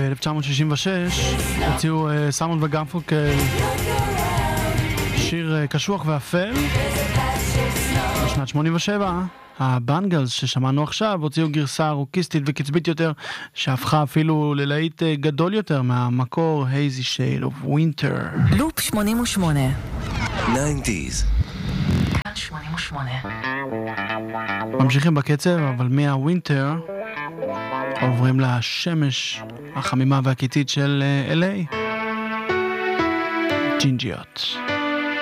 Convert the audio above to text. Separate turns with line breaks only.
ב-1966 הוציאו סיימון וגרפונקל שיר קשוח ואפל. בשנת 87 הבנגלס ששמענו עכשיו הוציאו גרסה רוקיסטית וקצבית יותר שהפכה אפילו ללהיט גדול יותר מהמקור Hazy Shade of Winter.
לופ 88
90s
88
ממשיכים בקצב, אבל מהווינטר עוברים לשמש החמימה והקיצית של LA. ג'ינג'יות.